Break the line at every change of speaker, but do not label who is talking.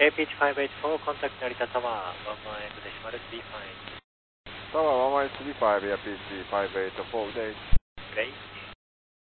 pitch 584, contact Narita Tower, 118.3 fine.
Tower 118.3 5, air pitch 584, good day.
Good day.